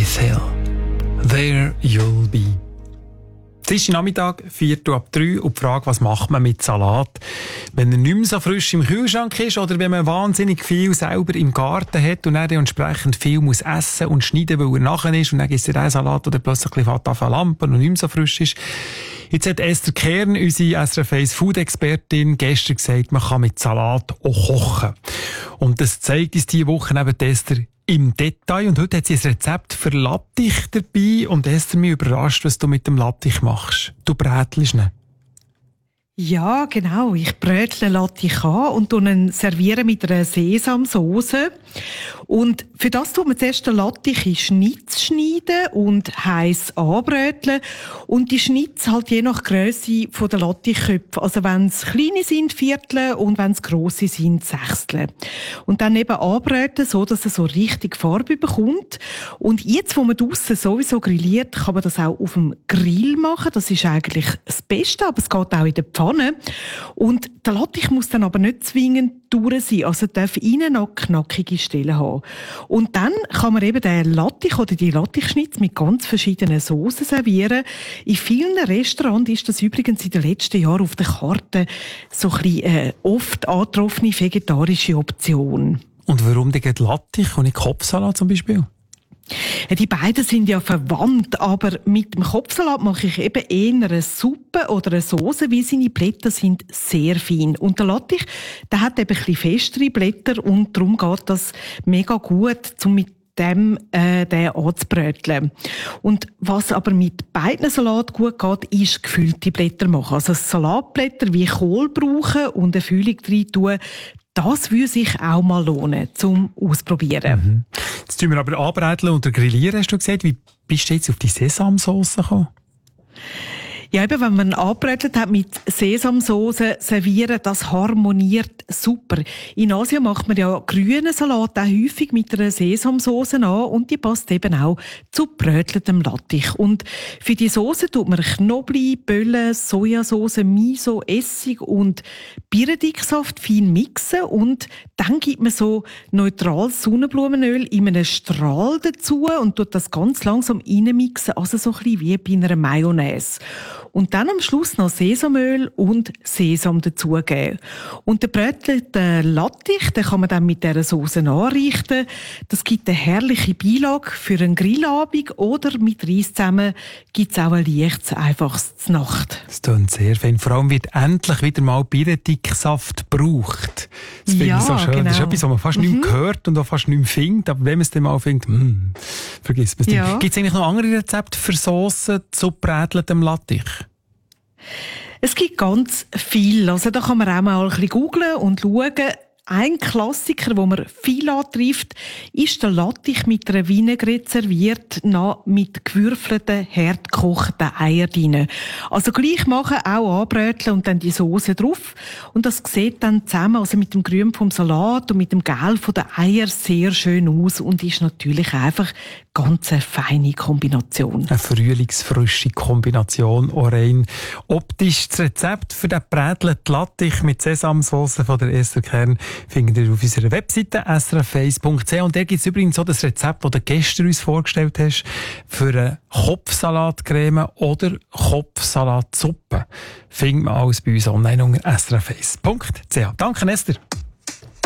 Faith Hill. There you'll be. Nachmittag, 2:45 und die Frage, was macht man mit Salat, wenn er nicht mehr so frisch im Kühlschrank ist oder wenn man wahnsinnig viel selber im Garten hat und dann entsprechend viel muss essen und schneiden, weil er nachher ist und dann gibt es den Salat, der plötzlich anfängt zu lampen und nicht mehr so frisch ist. Jetzt hat Esther Kern, unsere SRF 1 Food-Expertin, gestern gesagt, man kann mit Salat auch kochen. Und das zeigt uns diese Woche eben Esther im Detail. Und heute hat sie ein Rezept für Lattich dabei. Und Esther, mich überrascht, was du mit dem Lattich machst. Du brätelst ihn. Ja, genau. Ich brötle Lattich an und serviere mit einer Sesamsauce. Und für das tun wir zuerst den Lattich in Schnitz schneiden und heiß anbröteln. Und die Schnitz halt je nach Grösse der Lattichköpfe. Also wenn es kleine sind, Viertel, und wenn es grosse sind, Sechstel. Und dann eben anbröteln, so dass es so richtig Farbe bekommt. Und jetzt, wo man draussen sowieso grilliert, kann man das auch auf dem Grill machen. Das ist eigentlich das Beste, aber es geht auch in der Pfanne. Und der Lattich muss dann aber nicht zwingend durch sein. Also darf innen noch knackige Stellen haben. Und dann kann man eben den Lattich oder die Lattichschnitz mit ganz verschiedenen Soßen servieren. In vielen Restaurants ist das übrigens in den letzten Jahren auf der Karte so ein bisschen oft angetroffene vegetarische Option. Und warum denn Lattich und nicht Kopfsalat zum Beispiel? Die beiden sind ja verwandt, aber mit dem Kopfsalat mache ich eben eher eine Suppe oder eine Sauce, weil seine Blätter sind sehr fein. Und der Lattich, der hat eben ein bisschen festere Blätter und darum geht das mega gut, um mit dem den anzubröteln. Und was aber mit beiden Salaten gut geht, ist gefüllte Blätter machen. Also Salatblätter wie Kohl brauchen und eine Füllung rein tun. Das würde sich auch mal lohnen, zum Ausprobieren. Mhm. Jetzt tun wir aber anbräteln und grillieren, hast du gesagt. Wie bist du jetzt auf die Sesamsauce gekommen? Ja, eben, wenn man angebrötelt hat mit Sesamsauce servieren, das harmoniert super. In Asien macht man ja grünen Salat auch häufig mit einer Sesamsauce an und die passt eben auch zu bröteltem Lattich. Und für die Sauce tut man Knoblauch, Böllen, Sojasauce, Miso, Essig und Birnendicksaft fein mixen und dann gibt man so neutrales Sonnenblumenöl in einem Strahl dazu und tut das ganz langsam reinmixen, also so ein bisschen wie bei einer Mayonnaise. Und dann am Schluss noch Sesamöl und Sesam dazugeben. Und den brötelten Lattich, den kann man dann mit dieser Sauce anrichten. Das gibt eine herrliche Beilage für einen Grillabend oder mit Reis zusammen gibt es auch ein leichtes, einfaches Nacht. Das klingt sehr fein. Vor allem wird endlich wieder mal Birnendicksaft gebraucht. Das finde ich so schön. Genau. Das ist etwas, was man fast nicht mehr hört und auch fast nicht mehr findet. Aber wenn man es dann mal findet, vergisst man es nicht. Gibt es eigentlich noch andere Rezepte für Saucen zu bräteltem Lattich? Es gibt ganz viel. Also da kann man auch mal ein bisschen googlen und schauen. Ein Klassiker, wo man viel antrifft, ist der Lattich mit einer Vinaigrette serviert, noch mit gewürfelten, hart gekochten Eiern drin. Also gleich machen, auch anbröteln und dann die Soße drauf. Und das sieht dann zusammen, also mit dem Grün vom Salat und mit dem Gelb von den Eiern sehr schön aus und ist natürlich einfach ganz eine feine Kombination. Eine frühlingsfrische Kombination, auch rein optisch. Das Rezept für den brätelten Lattich mit Sesamsauce von der Esther Kern findet ihr auf unserer Webseite srf1.ch. Und da gibt es übrigens auch das Rezept, das du gestern uns vorgestellt hast, für eine Kopfsalatcreme oder Kopfsalatsuppe. Findet man alles bei uns online unter srf1.ch. Danke, Esther.